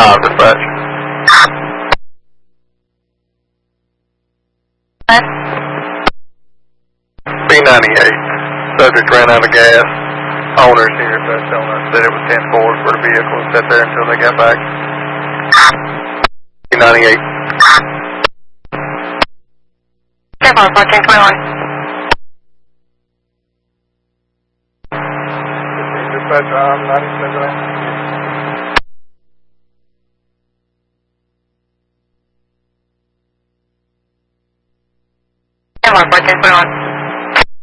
Dispatch. B98. Subject ran out of gas. Owners here telling us that it was 10-4 for the vehicle and sat there until they got back. B98. 10-4, 1421. Dispatch, 97. More 1421.